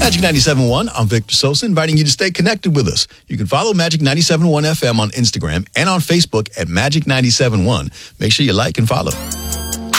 Magic 97.1, I'm Victor Sosa, inviting you to stay connected with us. You can follow Magic 97.1 FM on Instagram and on Facebook at Magic 97.1. Make sure you like and follow.